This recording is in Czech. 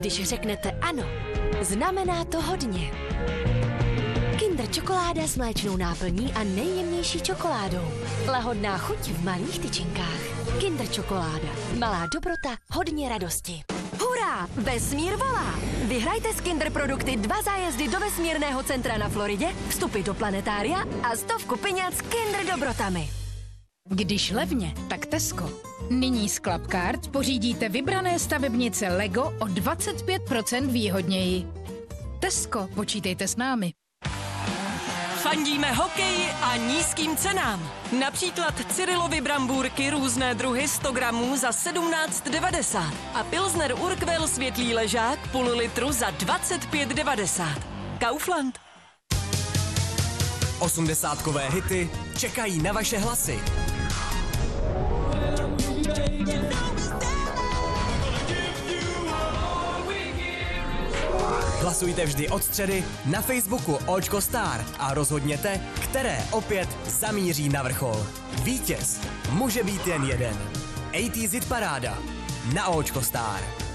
Když řeknete ano, znamená to hodně. Kinder čokoláda s mléčnou náplní a nejjemnější čokoládou. Lahodná chuť v malých tyčinkách. Kinder čokoláda. Malá dobrota, hodně radosti. Hurá! Vesmír volá! Vyhrajte z Kinder produkty 2 zájezdy do vesmírného centra na Floridě, vstupy do planetária a 100 peněz s Kinder dobrotami. Když levně, tak Tesco. Nyní z Clubcard pořídíte vybrané stavebnice Lego o 25% výhodněji. Tesco, počítejte s námi. Fandíme hokeji a nízkým cenám. Například Cyrilovy brambůrky různé druhy 100 gramů za 17,90 a Pilsner Urquell světlý ležák půl litru za 25,90. Kaufland. 80kové hity čekají na vaše hlasy. Hlasujte vždy od středy na Facebooku Očko Star a rozhodněte, které opět zamíří na vrchol. Vítěz může být jen jeden. 80s Hit Paráda na Očko Star.